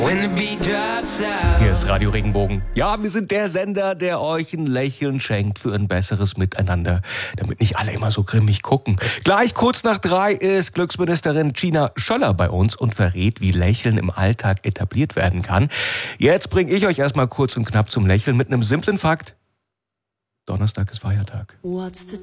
Hier ist Radio Regenbogen. Ja, wir sind der Sender, der euch ein Lächeln schenkt für ein besseres Miteinander, damit nicht alle immer so grimmig gucken. Gleich kurz nach 3 ist Glücksministerin Gina Schöller bei uns und verrät, wie Lächeln im Alltag etabliert werden kann. Jetzt bringe ich euch erstmal kurz und knapp zum Lächeln mit einem simplen Fakt. Donnerstag ist Feiertag.